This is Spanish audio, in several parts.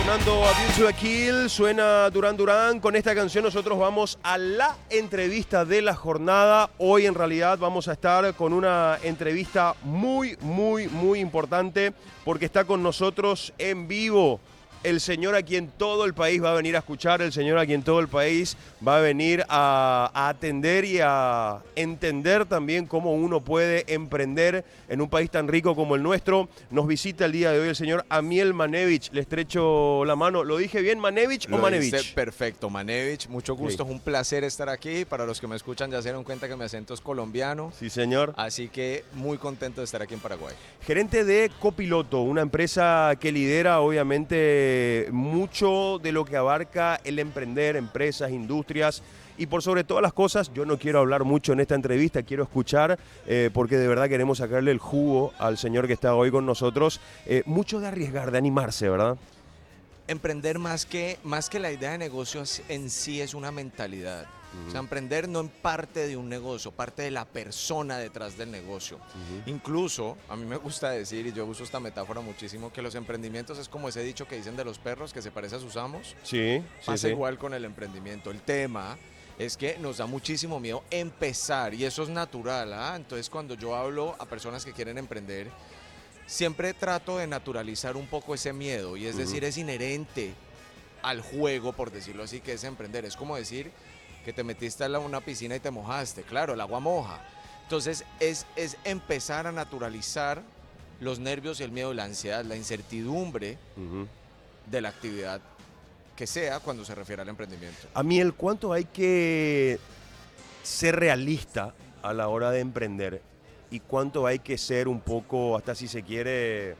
Sonando A View to a Kill, suena Duran Duran. Con esta canción nosotros vamos a la entrevista de la jornada. Hoy en realidad vamos a estar con una entrevista muy importante porque está con nosotros en vivo el señor a quien todo el país va a venir a escuchar, el señor a quien todo el país va a venir a atender y a entender también cómo uno puede emprender en un país tan rico como el nuestro. Nos visita el día de hoy el señor Amiel Manevich. Le estrecho la mano. ¿Lo dije bien, Manevich o Manevich? Lo dice perfecto, Manevich. Mucho gusto, Okay. Es un placer estar aquí. Para los que me escuchan ya se dieron cuenta que mi acento es colombiano. Sí, señor. Así que muy contento de estar aquí en Paraguay. Gerente de Copiloto, una empresa que lidera obviamente mucho de lo que abarca el emprender, empresas, industrias y por sobre todas las cosas. Yo no quiero hablar mucho en esta entrevista, quiero escuchar porque de verdad queremos sacarle el jugo al señor que está hoy con nosotros. Mucho de arriesgar, de animarse, ¿verdad? Emprender más que la idea de negocio en sí es una mentalidad. O sea, emprender no en parte de un negocio, parte de la persona detrás del negocio. Incluso, a mí me gusta decir, y yo uso esta metáfora muchísimo, que los emprendimientos es como ese dicho que dicen de los perros, que se parece a sus amos. Sí, Pasa sí. igual con el emprendimiento. El tema es que nos da muchísimo miedo empezar, y eso es natural, ¿ah? Entonces, cuando yo hablo a personas que quieren emprender, siempre trato de naturalizar un poco ese miedo, y es decir, es inherente al juego, por decirlo así, que es emprender. Es como decir que te metiste a una piscina y te mojaste. Claro, el agua moja. Entonces, es empezar a naturalizar los nervios y el miedo, la ansiedad, la incertidumbre de la actividad que sea cuando se refiere al emprendimiento. Amiel, ¿cuánto hay que ser realista a la hora de emprender? ¿Y cuánto hay que ser un poco, hasta si se quiere,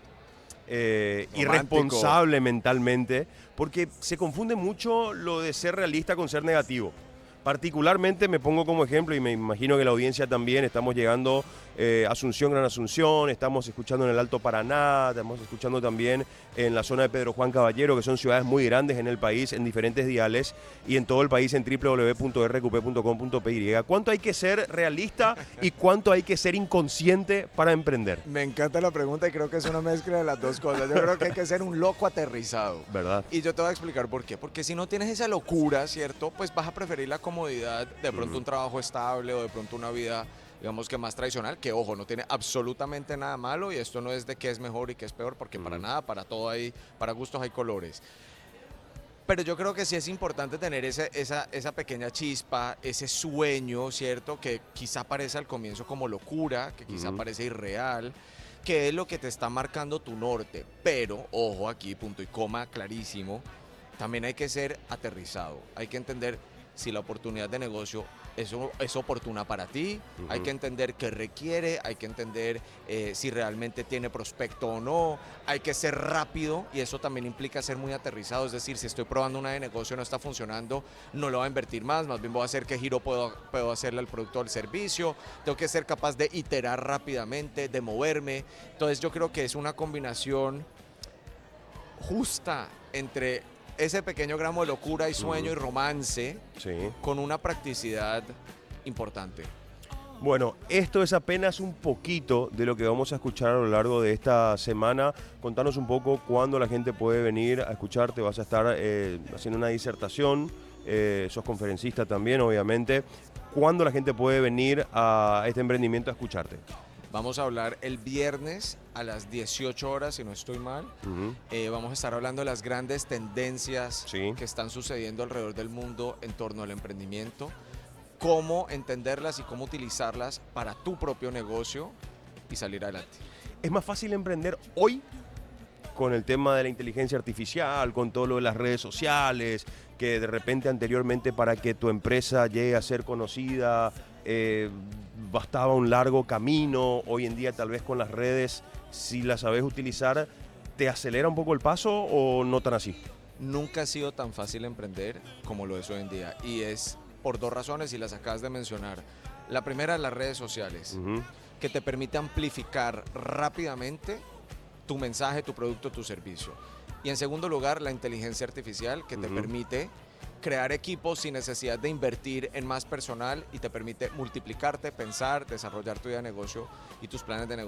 irresponsable mentalmente? Porque se confunde mucho lo de ser realista con ser negativo. Particularmente me pongo como ejemplo, y me imagino que la audiencia también, estamos llegando a Asunción, Gran Asunción, estamos escuchando en el Alto Paraná, estamos escuchando también en la zona de Pedro Juan Caballero, que son ciudades muy grandes en el país, en diferentes diales, y en todo el país en www.rqp.com.py. ¿Cuánto hay que ser realista y cuánto hay que ser inconsciente para emprender? Me encanta la pregunta y creo que es una mezcla de las dos cosas. Yo creo que hay que ser un loco aterrizado. ¿Verdad? Y yo te voy a explicar por qué. Porque si no tienes esa locura, ¿cierto? Pues vas a preferir la comodidad, de pronto un trabajo estable o de pronto una vida, digamos que más tradicional, que ojo, no tiene absolutamente nada malo, y esto no es de qué es mejor y qué es peor, porque para nada, para todo hay, para gustos hay colores. Pero yo creo que sí es importante tener esa pequeña chispa, ese sueño, ¿cierto? Que quizá parece al comienzo como locura, que quizá parece irreal, que es lo que te está marcando tu norte. Pero, ojo aquí, punto y coma, clarísimo, también hay que ser aterrizado. Hay que entender si la oportunidad de negocio es oportuna para ti, hay que entender qué requiere, hay que entender si realmente tiene prospecto o no, hay que ser rápido, y eso también implica ser muy aterrizado. Es decir, si estoy probando una de negocio y no está funcionando, no lo voy a invertir más bien voy a hacer qué giro puedo hacerle al producto o al servicio. Tengo que ser capaz de iterar rápidamente, de moverme. Entonces yo creo que es una combinación justa entre ese pequeño gramo de locura y sueño y romance, con una practicidad importante. Bueno, esto es apenas un poquito de lo que vamos a escuchar a lo largo de esta semana. Contanos un poco cuándo la gente puede venir a escucharte. Vas a estar haciendo una disertación, sos conferencista también, obviamente. ¿Cuándo la gente puede venir a este emprendimiento a escucharte? Vamos a hablar el viernes a las 18 horas, si no estoy mal. Vamos a estar hablando de las grandes tendencias que están sucediendo alrededor del mundo en torno al emprendimiento, cómo entenderlas y cómo utilizarlas para tu propio negocio y salir adelante. ¿Es más fácil emprender hoy con el tema de la inteligencia artificial, con todo lo de las redes sociales, que de repente anteriormente para que tu empresa llegue a ser conocida bastaba un largo camino? Hoy en día tal vez con las redes, si las sabes utilizar, ¿te acelera un poco el paso o no tan así? Nunca ha sido tan fácil emprender como lo es hoy en día, y es por dos razones, y las acabas de mencionar. La primera es las redes sociales, que te permite amplificar rápidamente tu mensaje, tu producto, tu servicio. Y en segundo lugar, la inteligencia artificial, que te permite crear equipos sin necesidad de invertir en más personal, y te permite multiplicarte, pensar, desarrollar tu idea de negocio y tus planes de negocio